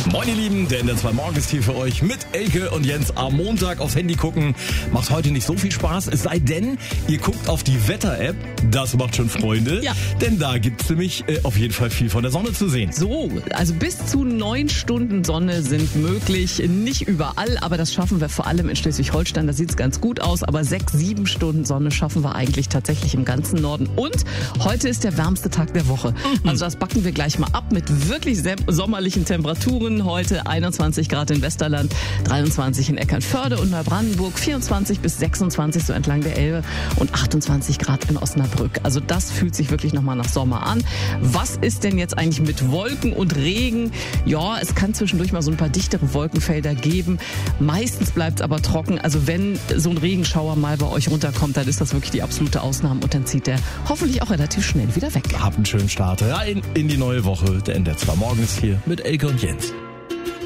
Moin ihr Lieben, der NDR 2 Morgen ist hier für euch mit Elke und Jens. Am Montag aufs Handy gucken macht heute nicht so viel Spaß, es sei denn, ihr guckt auf die Wetter-App. Das macht schon Freunde, Ja. Denn da gibt's nämlich auf jeden Fall viel von der Sonne zu sehen. So, also bis zu 9 Stunden Sonne sind möglich. Nicht überall, aber das schaffen wir vor allem in Schleswig-Holstein. Da sieht's ganz gut aus, aber 6-7 Stunden Sonne schaffen wir eigentlich tatsächlich im ganzen Norden. Und heute ist der wärmste Tag der Woche. Also das backen wir gleich mal ab mit wirklich sommerlichen Temperaturen. Heute 21 Grad in Westerland, 23 in Eckernförde und Neubrandenburg, 24 bis 26 so entlang der Elbe und 28 Grad in Osnabrück. Also das fühlt sich wirklich nochmal nach Sommer an. Was ist denn jetzt eigentlich mit Wolken und Regen? Ja, es kann zwischendurch mal so ein paar dichtere Wolkenfelder geben. Meistens bleibt es aber trocken. Also wenn so ein Regenschauer mal bei euch runterkommt, dann ist das wirklich die absolute Ausnahme und dann zieht der hoffentlich auch relativ schnell wieder weg. Habt einen schönen Start rein in die neue Woche. Der NDR 2 Morgen ist hier mit Elke und Jens.